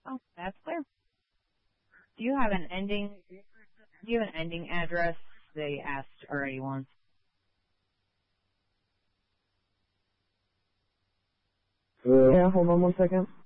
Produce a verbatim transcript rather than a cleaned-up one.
Oh, that's clear. Do you have an ending? Do you have an ending address? They asked already once. Yeah, hold on one second.